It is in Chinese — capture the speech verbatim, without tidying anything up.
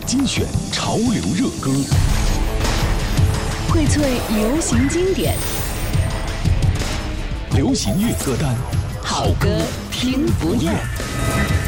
精选潮流热歌， 荟萃流行经典， 流行乐歌单， 好歌听不厌。